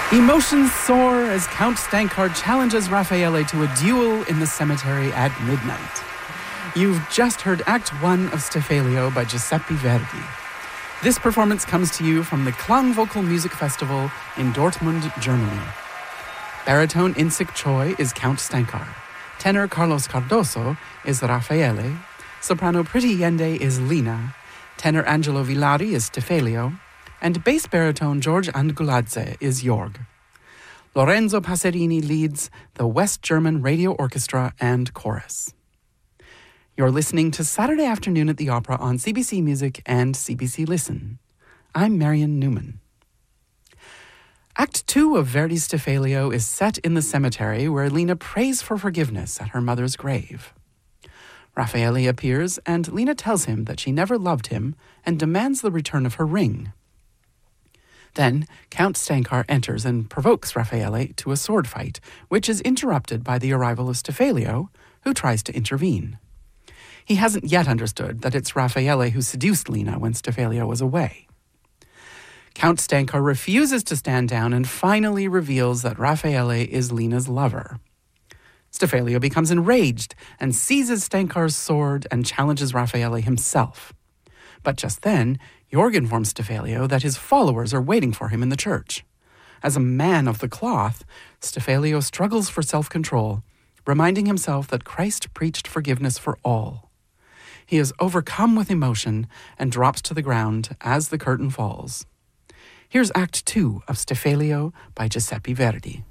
Emotions soar as Count Stancar challenges Raffaele to a duel in the cemetery at midnight. You've just heard Act 1 of Stifalio by Giuseppe Verdi. This performance comes to you from the Klang Vocal Music Festival in Dortmund, Germany. Baritone Insik Choi is Count Stancar. Tenor Carlos Cardoso is Raffaele. Soprano Priti Yende is Lina. Tenor Angelo Villari is Stifalio. And bass baritone George Anguladze is Jorg. Lorenzo Passerini leads the West German Radio Orchestra and Chorus. You're listening to Saturday Afternoon at the Opera on CBC Music and CBC Listen. I'm Marion Newman. Act 2 of Verdi's Stifalio is set in the cemetery where Lina prays for forgiveness at her mother's grave. Raffaele appears and Lina tells him that she never loved him and demands the return of her ring. Then, Count Stancar enters and provokes Raffaele to a sword fight, which is interrupted by the arrival of Stifalio, who tries to intervene. He hasn't yet understood that it's Raffaele who seduced Lina when Stifalio was away. Count Stancar refuses to stand down and finally reveals that Raffaele is Lina's lover. Stifalio becomes enraged and seizes Stancar's sword and challenges Raffaele himself. But just then, Jorg informs Stifalio that his followers are waiting for him in the church. As a man of the cloth, Stifalio struggles for self-control, reminding himself that Christ preached forgiveness for all. He is overcome with emotion and drops to the ground as the curtain falls. Here's Act 2 of Stifalio by Giuseppe Verdi.